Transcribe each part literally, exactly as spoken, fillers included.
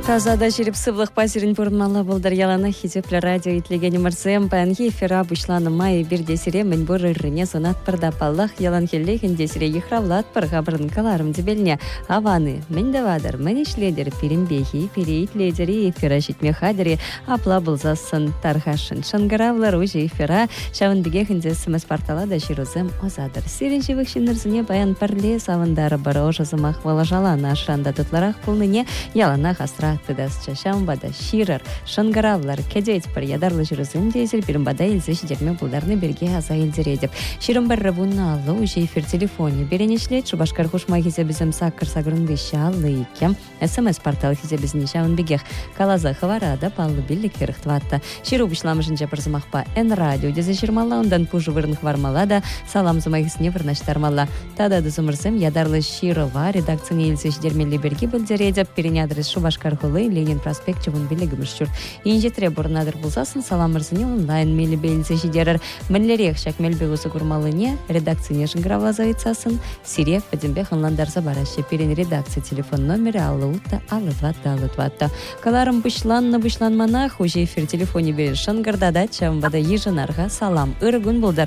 Тазада ширип сывлых пасирин бурмала болдар ялана хизепле радио итлегени марсем панхи эфира бушланы май бир десире мен бур иррине сонат парда паллах ялан хеллехин десире ихравлат пар хабрын каларым дебелне аваны мен давадар мен ишледер пиримбехи перейт ледери эфира шитме хадери апла булзасын тархашын шангаравлар уже эфира шавындыге хинзе смс портала да ширузем озадыр сирин живых шинерзине баян парле савындары бара ожазымах валажала нашанда тутларах пулныне ялана хасра тыдас чашам бада ширар шангаравлар кедет пар ядарлы жүрүзүн дезер бирин бада илзе шидерме булдарны берге аза илдере деп ширин барра бунна аллы уже эфир телефоне беренешлет шубашкар хушма хизе бизем саккар сагрынды шаллы икем смс портал хизе бизни шавын бегех калаза хаварада паллы биллик керихтватта ширу бушламышын жапырзымахпа эн радио дезе ширмалла ондан пужу вырных вармалада салам зымайхисне вырнаштармалла тада дызымырзым ядарлы широва редакцияны илзе шидермелли берге билдере деп перене адрес шубашкар Ленин проспект чебун билегим шүр. Инжетре бурнадыр булсасын саламырсыне онлайн мели бейлсе шидерер. Менлерек шак мельбегусы курмалыне редакцияне жингравла заитсасын сире падимбех онландарса бараще перен редакция телефон номері аллы-утта аллы-дватта аллы-дватта. Каларым бушланна бушланманах уже эфир телефоне берен шангардада чамбада ежинарға салам. Ырыгун булдар.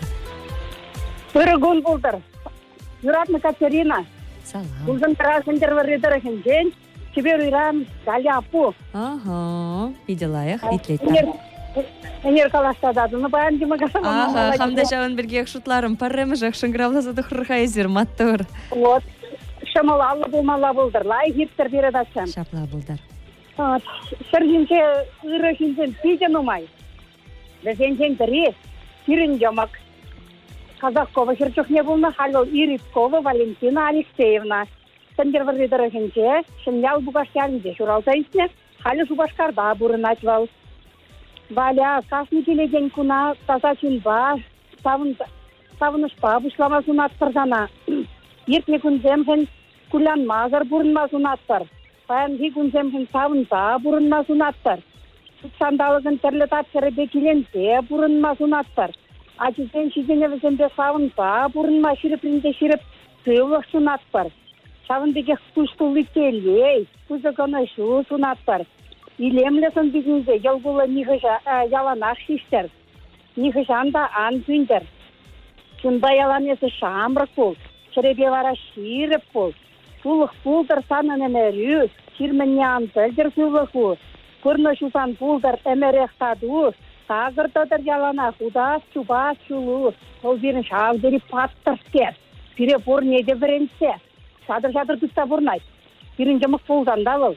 Ырыгун булдар. Юратна Катерина. Салам. Булдан тарасындыр варыдырахын день. Тебе уйрам галяпу. Ага, видела я итлетем. Энер калаштадады. Ну баян дима гасам. Ага, хамда жавын бирге шутларым парремы жакшын гравлазады хурхайзер маттыр. Вот. Шамала алла булмала булдыр. Лай хиптер бередачам. Шапла булдар. Вот. Сергинче ырахинчен пиден умай. Безенчен тери сирин жамак. Казакова херчухне булна халил Ирипкова Валентина Алексеевна. Тандерварды дорогенче, шымял бугашкарынде журалтайсне, халі жубашкарда бурынатвал. Валя, касны келеген куна, тазачин ба, савынышпа бушламазун аттырдана. Ертне күнземхен кулян мазар бурынмазун аттыр. Баянги күнземхен савынба бурынмазун аттыр. Сандалығын тірлі тапсырыбе келенде бурынмазун аттыр. Ачызен шизеневізенде савынба бурынма шіріпрінде шіріп сыйлықшын аттыр. Шавындыгех куштулы келей, кузаканашу сунаттар. Илемлесін бігінде елгулы нихыша яланақ шиштер. Нихышанда ан күндер. Шында яланесі шамрық бол, шыребе вара ширіп бол. Сулық пулдар санын әмәрі, ширменне антылдыр сулықу. Көрнішусан пулдар әмәректаду, сағыртадыр яланақ, удас, чубас, чулу. Ол берін шавдері паттырстер, пире борнеде бірінсе. Шадыр-шадыр күста бұрнай. Бірін жымық болған дауыл.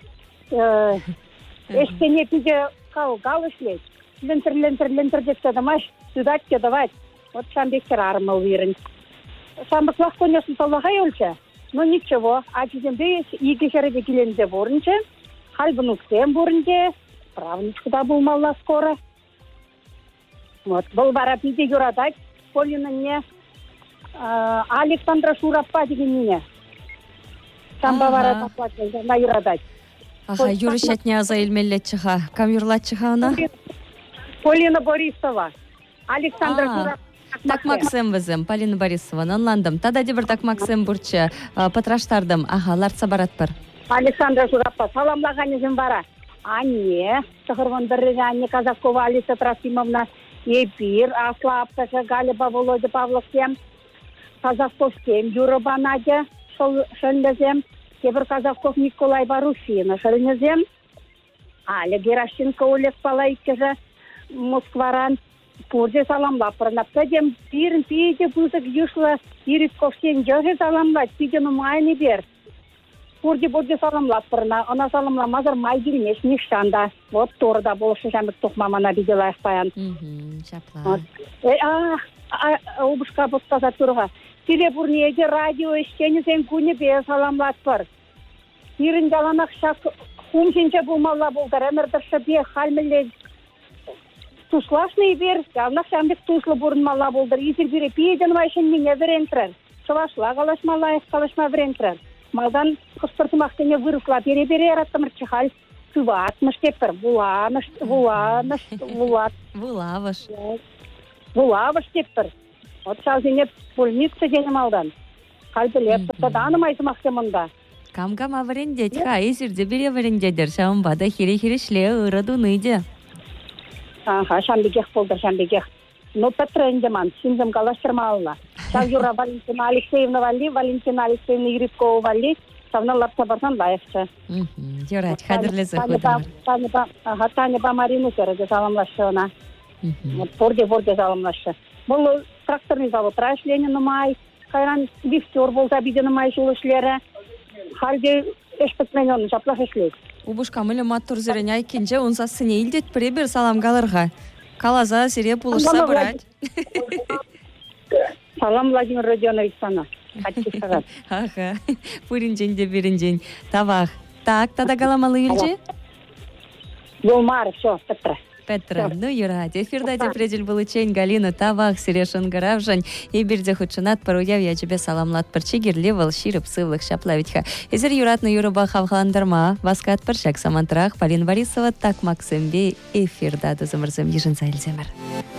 Эштене пиде қал ішлейд. Лентір-лентір-лентір детке дамаш, сүдатке давать. Вот шамбектер армыл верін. Шамбық лақ конесын саллағай өлче. Но ничего, ачыземде игі шәребе келенде борынче. Халбын ұқтен борынде. Правничкада болмалла скоро. Вот, бұл бара пиде юрадать. Полиның не... Александра Шураппа деген мене. Самба бара таплатты, на юрадать. Ага, юрышетне аза илмеллет чыха. Кам юрлат чыха она? Полина Борисова. Александра Шураппа. Так Максим візім, Полина Борисова. Нанландым. Тада дебір так Максим бұрчы. Патраштардым. Ага, ларца барат бар. Александра Шураппа. Саламлаған езім бара. А не, Шахарвандыры, Анне Казакова, Алиса Трофимовна, Епир, Асла Апташа, Галиба, Володя Павловсем. Казаховскем Юроба Надя шылнезем, Кебір Казахов Николай Барусина шылнезем, Аля Геращенко Олег Палайкежа Москваран Пурде саламлап пырнапта дем пирін пейде бұзық юшла Ирисковсен жоғы саламлап пейдені майны бер. Пурде бұзды саламлап пырна, она саламламазыр май келмеш нишанда. Вот торда болшы жәмік тоқмамана бейделайық баян. Шапла. Обышқа бұстаза тұрға. Телебурнеде радио ішкенізен күні бе саламлат бар. Ирін жаланақ шақ құмшенше бұлмалла болдар. Әмірдірші бе қалмілі туслашны бер. Жаланақ шамбек туслы бұрынмалла болдар. Езір бере пейден вайшын мене верентрер. Шылашла қалашмалла ес қалашма верентрер. Малдан қыстыртымақтыне вырықла бере-бере араттымыр чықал. Күватмыш кепір. Вуламыш, вуламыш, вулат. Вулавыш. Вулавыш кепір. Вот шалзене больница денем алдан. Қалбілеп, тұттады анымайзымақты мұнда. Камгам аварендеть, ха, эсирде бере аварендедер, шамбада хире-хирешле ырадуныйде. Ага, шамбегех полдыр, шамбегех. Ну, Петренде ман, синзем галаштырмалла. Шав Юра Валентина Алексеевна вали, Валентина Алексеевна Юрикова вали, савна лапта барсан лайықшы. Юрать, қадірлесі құдымыр. Ага, Таня ба Марину кереде саламлашы она. Борде-борде саламлашы. Бұл тракторный завод, Раш Ленина май, қайран лифтер болса бидені май жыл ішлері. Халде эшпетмен оны жаплақ ішлейді. Убушка мүлі маттур зірен айкенже, онса сіне илдет бір салам қалырға. Калаза сире пулышса брать. Салам, Владимир Родионович, sana. Ага, пуринжен де беринжен. Тавах. Так, тада галамалы илже? Болмар, все, Петра. Петра, ну юрать, эфирда де предель булычен Галина Тавах, сирешен гаравжан. И бирде худшынат паруяв я тебе саламлат парчигерле волширып сывлых шаплавитха. Эзер юратны юруба хавхаландарма, васкат паршак самантрах, Полин Борисова, так Максимбе, эфирда дозымырзым ежін зайлземір.